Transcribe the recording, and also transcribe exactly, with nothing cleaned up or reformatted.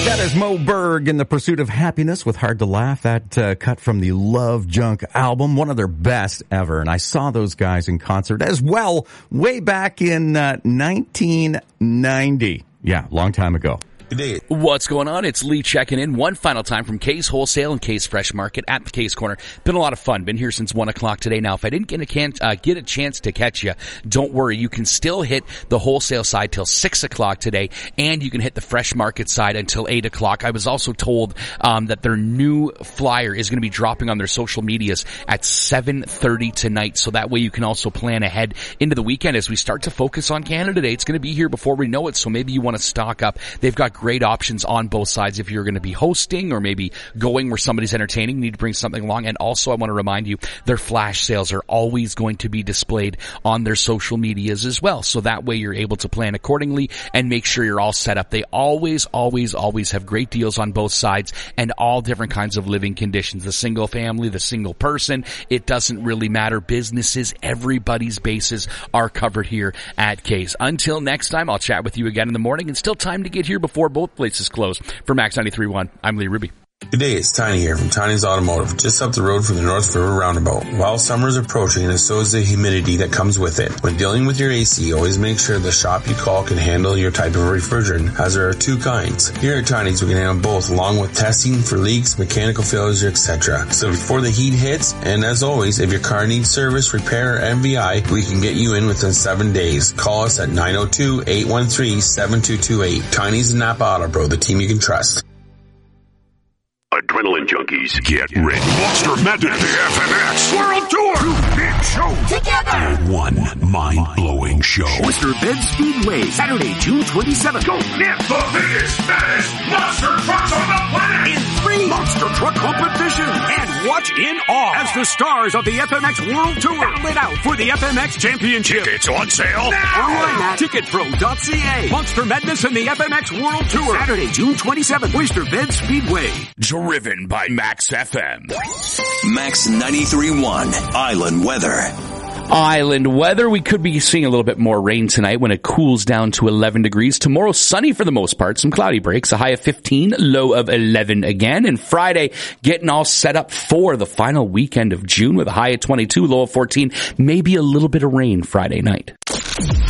That is Mo Berg in The Pursuit of Happiness with Hard to Laugh. That uh, cut from the Love Junk album, one of their best ever. And I saw those guys in concert as well way back in uh, nineteen ninety. Yeah, long time ago. What's going on? It's Lee checking in one final time from Kay's Wholesale and Kay's Fresh Market at the Kay's Corner. Been a lot of fun. Been here since one o'clock today. Now, if I didn't get a, can, uh, get a chance to catch you, don't worry. You can still hit the wholesale side till six o'clock today, and you can hit the Fresh Market side until eight o'clock. I was also told um, that their new flyer is going to be dropping on their social medias at seven thirty tonight, so that way you can also plan ahead into the weekend as we start to focus on Canada Day. It's going to be here before we know it, so maybe you want to stock up. They've got great options on both sides if you're going to be hosting or maybe going where somebody's entertaining. You need to bring something along. And also, I want to remind you, their flash sales are always going to be displayed on their social medias as well. So that way you're able to plan accordingly and make sure you're all set up. They always, always, always have great deals on both sides and all different kinds of living conditions. The single family, the single person, it doesn't really matter. Businesses, everybody's bases are covered here at Kay's. Until next time, I'll chat with you again in the morning, and still time to get here before both places close. For Max ninety-three point one, I'm Lee Ruby. Good day, it's Tiny here from Tiny's Automotive, just up the road from the North River Roundabout. While summer is approaching, and so is the humidity that comes with it. When dealing with your A C, always make sure the shop you call can handle your type of refrigerant, as there are two kinds. Here at Tiny's, we can handle both, along with testing for leaks, mechanical failures, et cetera. So before the heat hits, and as always, if your car needs service, repair, or M V I, we can get you in within seven days. Call us at nine oh two, eight one three, seven two two eight. Tiny's and Napa Auto Pro, the team you can trust. Adrenaline junkies, get ready. Monster Madness, the F M X World Tour. Two big shows together. One mind-blowing show. Oyster Bend Speedway, Saturday, June twenty-seventh. Go get the biggest, baddest monster trucks on the planet. In three monster truck competitions. And watch in awe as the stars of the F M X World Tour battle it out for the F M X Championship. Tickets on sale now. Online at ticket pro dot c a. Monster Madness and the F M X World Tour. Saturday, June twenty-seventh. Oyster Bend Speedway. Driven by Max F M. Max ninety-three point one, Island Weather. Island weather. We could be seeing a little bit more rain tonight when it cools down to eleven degrees. Tomorrow, sunny for the most part. Some cloudy breaks. A high of fifteen, low of eleven again. And Friday, getting all set up for the final weekend of June with a high of twenty-two, low of fourteen. Maybe a little bit of rain Friday night.